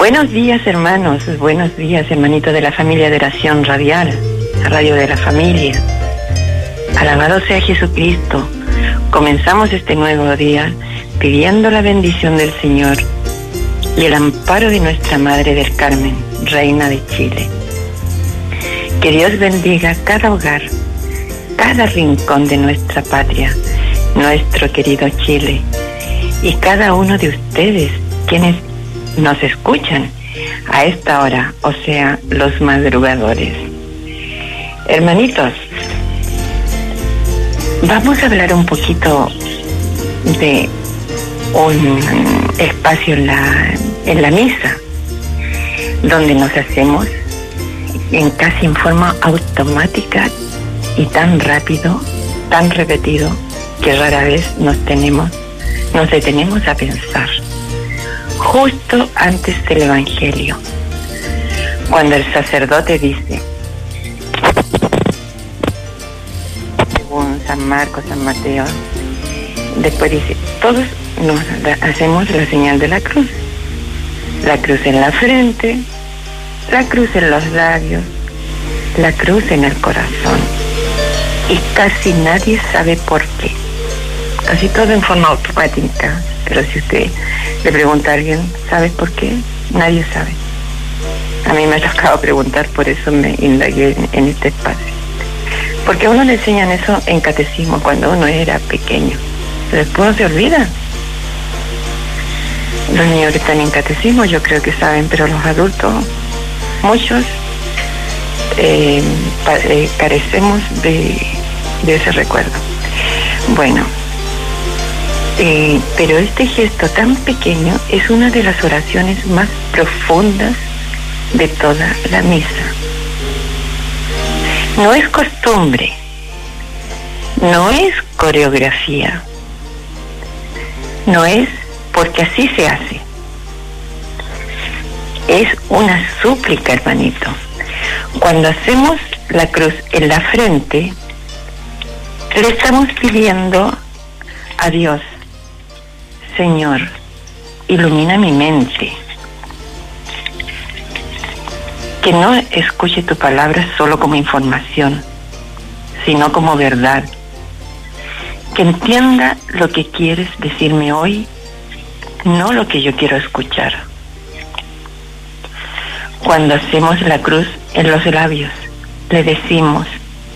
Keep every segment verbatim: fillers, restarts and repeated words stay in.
Buenos días, hermanos, buenos días, hermanito de la familia de Oración Radial, la radio de la familia. Alabado sea Jesucristo. Comenzamos este nuevo día pidiendo la bendición del Señor y el amparo de nuestra Madre del Carmen, Reina de Chile. Que Dios bendiga cada hogar, cada rincón de nuestra patria, nuestro querido Chile, y cada uno de ustedes, quienes nos escuchan a esta hora, o sea, los madrugadores. Hermanitos, vamos a hablar un poquito de un espacio en la, en la misa, donde nos hacemos en casi en forma automática y tan rápido, tan repetido, que rara vez nos tenemos, nos detenemos a pensar. Justo antes del Evangelio, cuando el sacerdote dice, según San Marcos, San Mateo, después dice, todos nos hacemos la señal de la cruz, la cruz en la frente, la cruz en los labios, la cruz en el corazón, y casi nadie sabe por qué, casi todo en forma automática. Pero si usted le pregunta a alguien, ¿sabe por qué? Nadie sabe. A mí me ha tocado preguntar, por eso me indagué en, en este espacio. Porque a uno le enseñan eso en catecismo cuando uno era pequeño. Pero después no se olvida. Los niños que están en catecismo yo creo que saben, pero los adultos, muchos, eh, pa, eh, carecemos de, de ese recuerdo. Bueno. Eh, pero este gesto tan pequeño es una de las oraciones más profundas de toda la misa. No es costumbre, no es coreografía, no es porque así se hace. Es una súplica, hermanito. Cuando hacemos la cruz en la frente, le estamos pidiendo a Dios: Señor, ilumina mi mente, que no escuche tu palabra solo como información, sino como verdad, que entienda lo que quieres decirme hoy, no lo que yo quiero escuchar. Cuando hacemos la cruz en los labios, le decimos: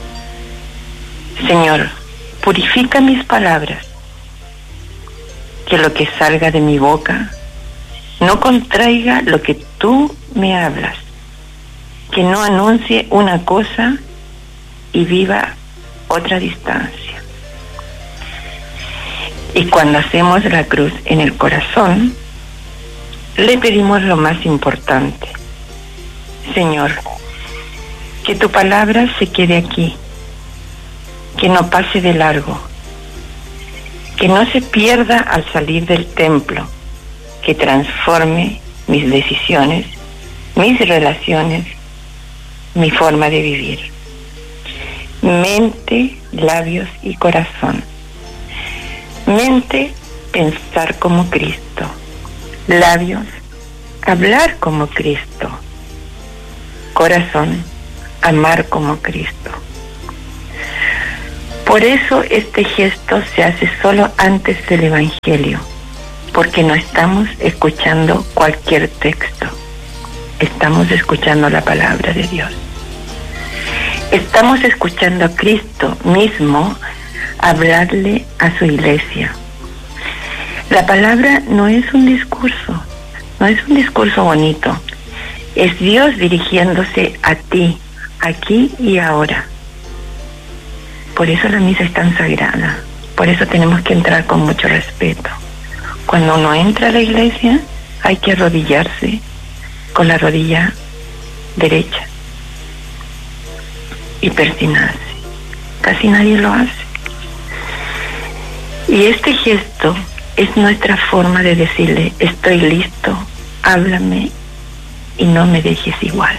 Señor, purifica mis palabras, que lo que salga de mi boca no contraiga lo que tú me hablas, que no anuncie una cosa y viva otra distancia. Y cuando hacemos la cruz en el corazón, le pedimos lo más importante: Señor, que tu palabra se quede aquí, que no pase de largo, que no se pierda al salir del templo, que transforme mis decisiones, mis relaciones, mi forma de vivir. Mente, labios y corazón. Mente, pensar como Cristo. Labios, hablar como Cristo. Corazón, amar como Cristo. Por eso este gesto se hace solo antes del Evangelio, porque no estamos escuchando cualquier texto, estamos escuchando la palabra de Dios. Estamos escuchando a Cristo mismo hablarle a su iglesia. La palabra no es un discurso, no es un discurso bonito, es Dios dirigiéndose a ti, aquí y ahora. Por eso la misa es tan sagrada, por eso tenemos que entrar con mucho respeto. Cuando uno entra a la iglesia, hay que arrodillarse con la rodilla derecha y persignarse. Casi nadie lo hace. Y este gesto es nuestra forma de decirle: estoy listo, háblame y no me dejes igual.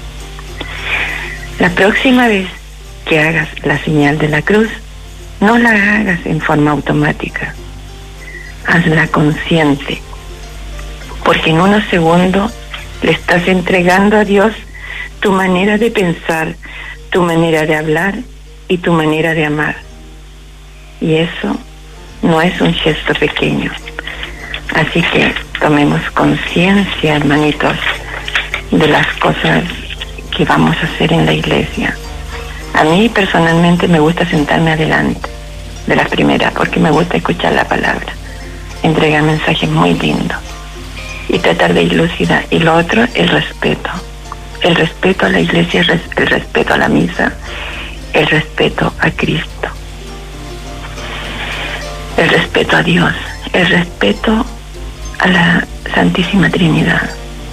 La próxima vez que hagas la señal de la cruz, no la hagas en forma automática, hazla consciente, porque en unos segundos Le estás entregando a Dios tu manera de pensar, tu manera de hablar y tu manera de amar. Y eso no es un gesto pequeño. Así que tomemos conciencia, hermanitos, de las cosas que vamos a hacer en la iglesia. A mí personalmente me gusta sentarme adelante de las primeras porque me gusta escuchar la palabra, entregar mensajes muy lindos y tratar de ilucidar. Y lo otro, el respeto. El respeto a la iglesia, el respeto a la misa, el respeto a Cristo, el respeto a Dios, el respeto a la Santísima Trinidad.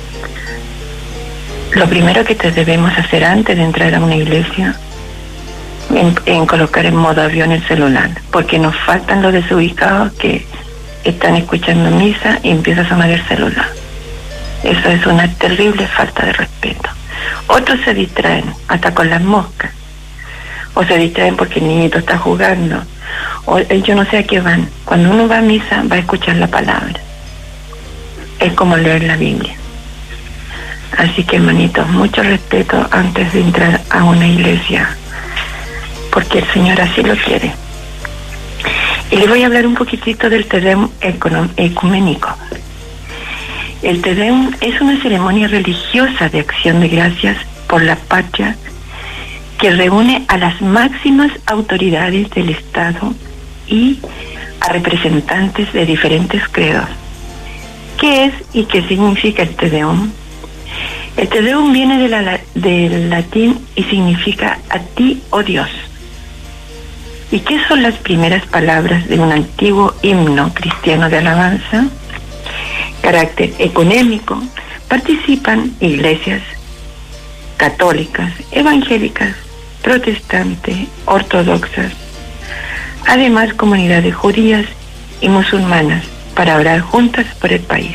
Lo primero que te debemos hacer antes de entrar a una iglesia en, en colocar en modo avión el celular, porque nos faltan los desubicados que están escuchando misa y empieza a sonar el celular. Eso es una terrible falta de respeto. Otros se distraen hasta con las moscas, o se distraen porque el niñito está jugando, o yo no sé a qué van. Cuando uno va a misa va a escuchar la palabra, es como leer la Biblia. Así que, hermanitos, mucho respeto antes de entrar a una iglesia, porque el Señor así lo quiere. Y les voy a hablar un poquitito del Te Deum ecuménico. El Te Deum es una ceremonia religiosa de acción de gracias por la patria que reúne a las máximas autoridades del Estado y a representantes de diferentes credos. ¿Qué es y qué significa el Te Deum? El Te Deum viene de la, del latín y significa a ti, oh Dios. ¿Y qué son las primeras palabras de un antiguo himno cristiano de alabanza? Carácter ecuménico. Participan iglesias católicas, evangélicas, protestantes, ortodoxas, además comunidades judías y musulmanas, para orar juntas por el país.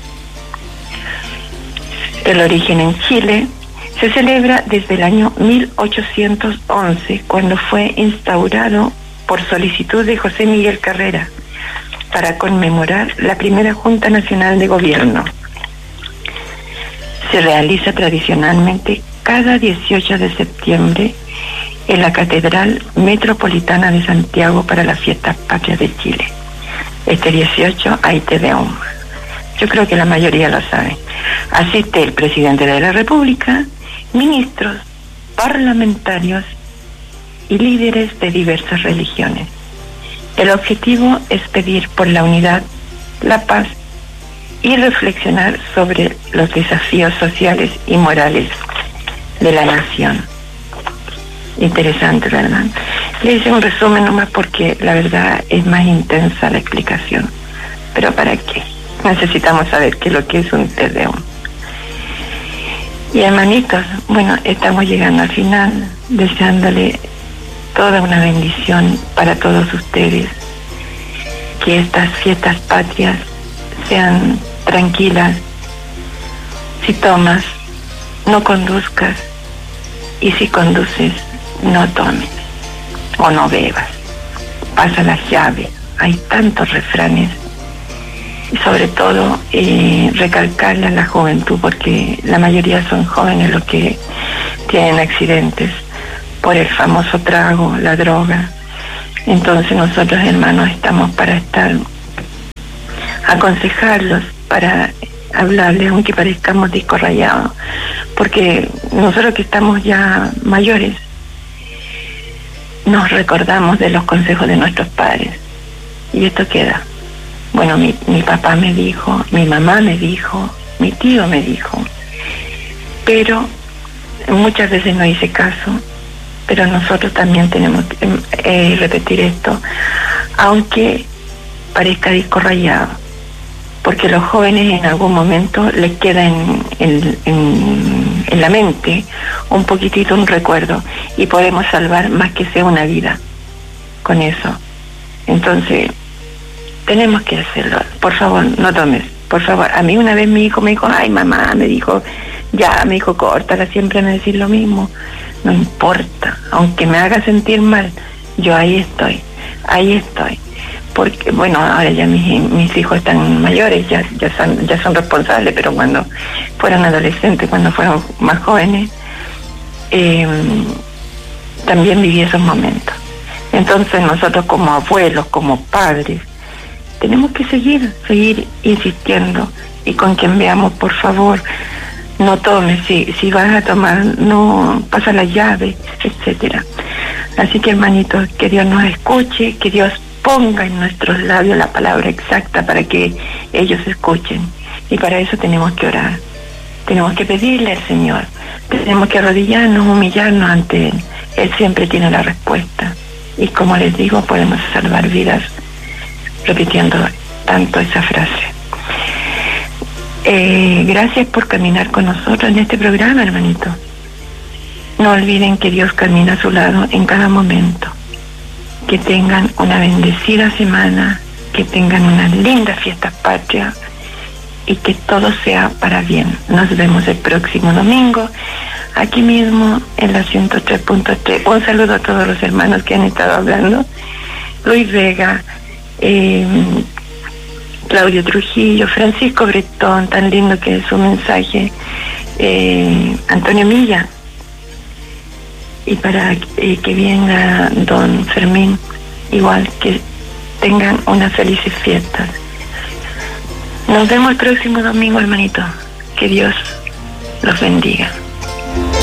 El origen en Chile se celebra desde el año mil ochocientos once, cuando fue instaurado por solicitud de José Miguel Carrera para conmemorar la primera Junta Nacional de Gobierno. Se realiza tradicionalmente cada dieciocho de septiembre en la Catedral Metropolitana de Santiago para las Fiestas Patrias de Chile. Este dieciocho hay Te Deum. Yo creo que la mayoría lo sabe. Asiste el presidente de la República, ministros, parlamentarios y líderes de diversas religiones. El objetivo es pedir por la unidad, la paz y reflexionar sobre los desafíos sociales y morales de la nación. Interesante, ¿verdad? Le hice un resumen nomás porque la verdad es más intensa la explicación. ¿Pero para qué? Necesitamos saber qué es lo que es un Te Deum. Y hermanitos, bueno, estamos llegando al final, deseándole toda una bendición para todos ustedes, que estas fiestas patrias sean tranquilas. Si tomas, no conduzcas, y si conduces, no tomes o no bebas. Pasa las llaves. Hay tantos refranes, y sobre todo eh, recalcarle a la juventud, porque la mayoría son jóvenes los que tienen accidentes por el famoso trago, la droga. Entonces nosotros, hermanos, estamos para estar, aconsejarlos, para hablarles, aunque parezcamos discos rayados, porque nosotros que estamos ya mayores nos recordamos de los consejos de nuestros padres, y esto queda. Bueno, mi, mi papá me dijo, mi mamá me dijo, mi tío me dijo, pero muchas veces no hice caso. Pero nosotros también tenemos que eh, repetir esto, aunque parezca disco rayado, porque los jóvenes en algún momento les queda en, en, en, en la mente un poquitito un recuerdo, y podemos salvar más que sea una vida con eso. Entonces tenemos que hacerlo. Por favor, no tomes, por favor. A mí una vez mi hijo me dijo, ay mamá, me dijo, ya, me dijo, córtala, siempre me decís lo mismo. No importa, aunque me haga sentir mal, yo ahí estoy, ahí estoy. porque, bueno, ahora ya mis, mis hijos están mayores, ya, ya, son, ya son responsables, pero cuando fueron adolescentes, cuando fueron más jóvenes, eh, también viví esos momentos. Entonces nosotros como abuelos, como padres, tenemos que seguir, seguir insistiendo, y con quien veamos, por favor, no tomes, si, si vas a tomar, no pasa la llave, etcétera. Así que, hermanitos, que Dios nos escuche, que Dios ponga en nuestros labios la palabra exacta para que ellos escuchen. Y para eso tenemos que orar, tenemos que pedirle al Señor, tenemos que arrodillarnos, humillarnos ante Él. Él siempre tiene la respuesta. Y como les digo, podemos salvar vidas repitiendo tanto esa frase. Eh, gracias por caminar con nosotros en este programa, hermanito. No olviden que Dios camina a su lado en cada momento. Que tengan una bendecida semana, que tengan unas lindas fiestas patrias y que todo sea para bien. Nos vemos el próximo domingo, aquí mismo en la ciento tres punto tres. Un saludo a todos los hermanos que han estado hablando. Luis Vega, eh, Claudio Trujillo, Francisco Bretón, tan lindo que es su mensaje, eh, Antonio Milla, y para eh, que venga don Fermín, igual, que tengan unas felices fiestas. Nos vemos el próximo domingo, hermanito. Que Dios los bendiga.